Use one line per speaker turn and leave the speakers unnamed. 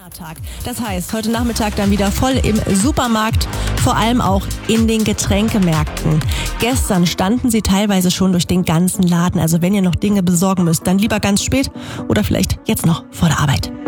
Tag. Das heißt, heute Nachmittag dann wieder voll im Supermarkt, vor allem auch in den Getränkemärkten. Gestern standen sie teilweise schon durch den ganzen Laden. Also wenn ihr noch Dinge besorgen müsst, dann lieber ganz spät oder vielleicht jetzt noch vor der Arbeit.